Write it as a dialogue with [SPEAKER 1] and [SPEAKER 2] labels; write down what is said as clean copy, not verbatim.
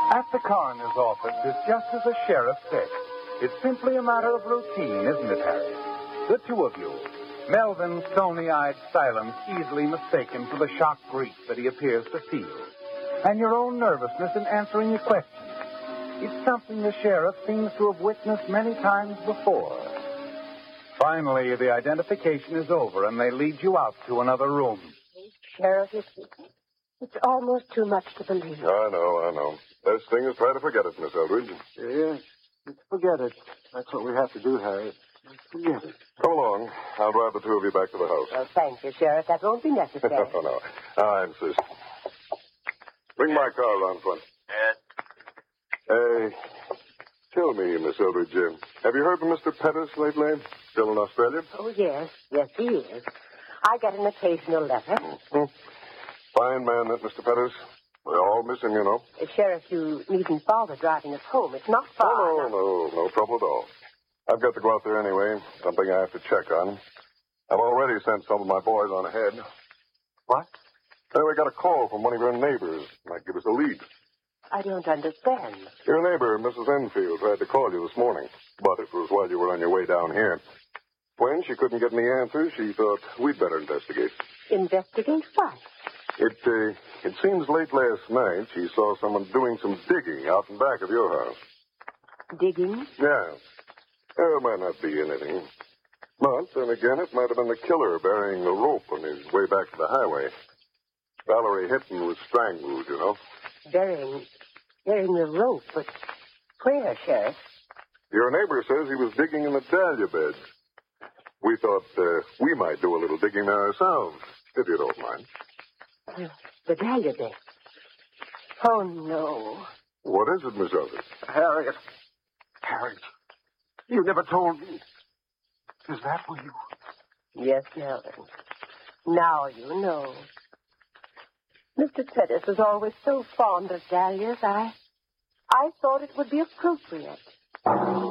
[SPEAKER 1] At the coroner's office, it's just as the sheriff said. It's simply a matter of routine, isn't it, Harry? The two of you, Melvin's stony-eyed silence easily mistaken for the shocked grief that he appears to feel, and your own nervousness in answering your questions. It's something the sheriff seems to have witnessed many times before. Finally, the identification is over, and they lead you out to another room.
[SPEAKER 2] Sheriff, it's almost too much to believe.
[SPEAKER 3] I know. Best thing is try to forget it, Miss Eldridge.
[SPEAKER 4] Yes, forget it. That's what we have to do, Harry. Forget it.
[SPEAKER 3] Come along. I'll drive the two of you back to the house.
[SPEAKER 2] Oh, thank you, Sheriff. That won't be necessary.
[SPEAKER 3] No. I insist. Bring my car around front.
[SPEAKER 5] Yes.
[SPEAKER 3] Tell me, Miss Eldridge, have you heard from Mr. Pettis lately? Still in Australia?
[SPEAKER 2] Oh, yes. Yes, he is. I get an occasional letter.
[SPEAKER 3] Mm-hmm. Fine man, that Mr. Pettis. We're all miss him, you know.
[SPEAKER 2] Sheriff, you needn't bother driving us home. It's not far.
[SPEAKER 3] No trouble at all. I've got to go out there anyway. Something I have to check on. I've already sent some of my boys on ahead.
[SPEAKER 4] What?
[SPEAKER 3] We got a call from one of your neighbors. Might give us a lead.
[SPEAKER 2] I don't understand.
[SPEAKER 3] Your neighbor, Mrs. Enfield, tried to call you this morning, but it was while you were on your way down here. When she couldn't get any answers, she thought we'd better investigate.
[SPEAKER 2] Investigate what?
[SPEAKER 3] It seems late last night she saw someone doing some digging out in back of your house.
[SPEAKER 2] Digging?
[SPEAKER 3] Yeah. It might not be anything. But then again, it might have been the killer burying a rope on his way back to the highway. Valerie Hinton was strangled, you know.
[SPEAKER 2] Burying the rope, but where, Sheriff?
[SPEAKER 3] Your neighbor says he was digging in the dahlia beds. We thought we might do a little digging there ourselves, if you don't mind.
[SPEAKER 2] The dahlia bed. Oh, no.
[SPEAKER 3] What is it, Miss Eldridge?
[SPEAKER 4] Harriet, you never told me. Is that where you...
[SPEAKER 2] Yes, Melvin. Now you know. Mr. Pettis was always so fond of dahlias, I thought it would be appropriate.